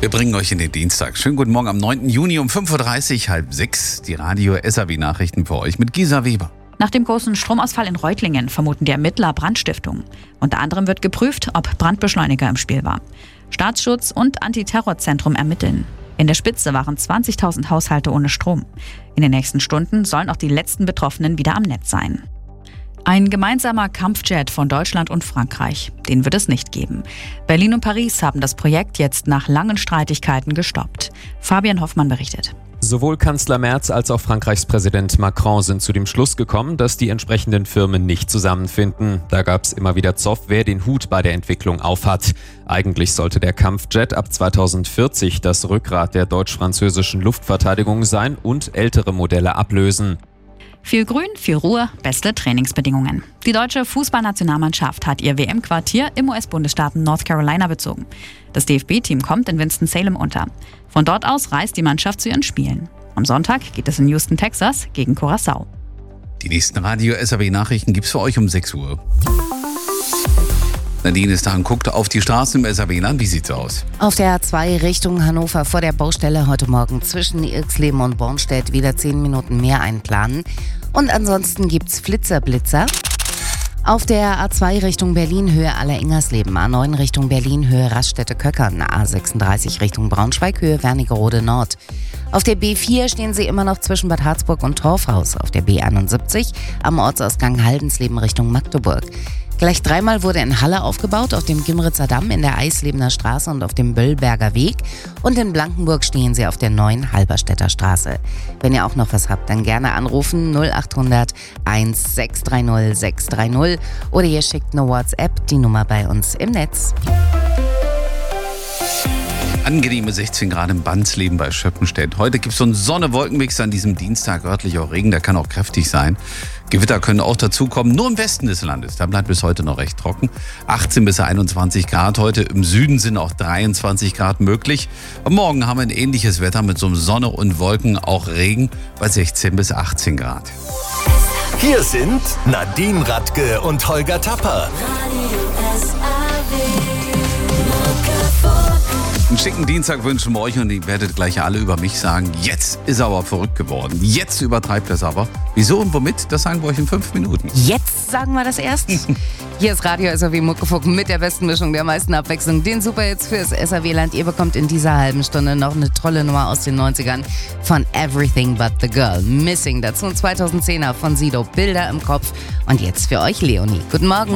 Wir bringen euch in den Dienstag. Schönen guten Morgen am 9. Juni um 5.30 Uhr, 5:30. Die Radio-SAW-Nachrichten für euch mit Gisa Weber. Nach dem großen Stromausfall in Reutlingen vermuten die Ermittler Brandstiftung. Unter anderem wird geprüft, ob Brandbeschleuniger im Spiel war. Staatsschutz und Antiterrorzentrum ermitteln. In der Spitze waren 20.000 Haushalte ohne Strom. In den nächsten Stunden sollen auch die letzten Betroffenen wieder am Netz sein. Ein gemeinsamer Kampfjet von Deutschland und Frankreich, den wird es nicht geben. Berlin und Paris haben das Projekt jetzt nach langen Streitigkeiten gestoppt. Fabian Hoffmann berichtet. Sowohl Kanzler Merz als auch Frankreichs Präsident Macron sind zu dem Schluss gekommen, dass die entsprechenden Firmen nicht zusammenfinden. Da gab es immer wieder Zoff, wer den Hut bei der Entwicklung aufhat. Eigentlich sollte der Kampfjet ab 2040 das Rückgrat der deutsch-französischen Luftverteidigung sein und ältere Modelle ablösen. Viel Grün, viel Ruhe, beste Trainingsbedingungen. Die deutsche Fußballnationalmannschaft hat ihr WM-Quartier im US-Bundesstaat North Carolina bezogen. Das DFB-Team kommt in Winston-Salem unter. Von dort aus reist die Mannschaft zu ihren Spielen. Am Sonntag geht es in Houston, Texas gegen Curaçao. Die nächsten Radio-SAW-Nachrichten gibt's für euch um 6 Uhr. Nadine ist da und guckt auf die Straßen im SAW-Land. Wie sieht's aus? Auf der A2 Richtung Hannover vor der Baustelle heute Morgen zwischen Irxleben und Bornstedt wieder 10 Minuten mehr einplanen. Und ansonsten gibt's Flitzer-Blitzer. Auf der A2 Richtung Berlin Höhe Aller-Ingersleben, A9 Richtung Berlin Höhe Raststätte-Köckern, A36 Richtung Braunschweig Höhe Wernigerode Nord. Auf der B4 stehen sie immer noch zwischen Bad Harzburg und Torfhaus. Auf der B71 am Ortsausgang Haldensleben Richtung Magdeburg. Gleich 3-mal wurde in Halle aufgebaut, auf dem Gimritzer Damm, in der Eislebener Straße und auf dem Böllberger Weg. Und in Blankenburg stehen sie auf der neuen Halberstädter Straße. Wenn ihr auch noch was habt, dann gerne anrufen 0800 1630 630 oder ihr schickt eine WhatsApp, die Nummer bei uns im Netz. Angenehme 16 Grad im Bandsleben bei Schöppenstedt. Heute gibt es so einen Sonne-Wolkenmix an diesem Dienstag, örtlich auch Regen, der kann auch kräftig sein. Gewitter können auch dazukommen, nur im Westen des Landes. Da bleibt bis heute noch recht trocken. 18 bis 21 Grad heute. Im Süden sind auch 23 Grad möglich. Und morgen haben wir ein ähnliches Wetter mit so Sonne und Wolken, auch Regen bei 16 bis 18 Grad. Hier sind Nadine Radke und Holger Tapper. Einen schicken Dienstag wünschen wir euch und ihr werdet gleich alle über mich sagen, jetzt ist er aber verrückt geworden. Jetzt übertreibt er es aber. Wieso und womit? Das sagen wir euch in 5 Minuten. Jetzt sagen wir das erst. Hier ist Radio SAW Muckefuck mit der besten Mischung, der meisten Abwechslung. Den Superhits fürs SAW-Land. Ihr bekommt in dieser halben Stunde noch eine tolle Nummer aus den 90ern von Everything But The Girl. Missing. Dazu ein 2010er von Sido. Bilder im Kopf. Und jetzt für euch Leonie. Guten Morgen.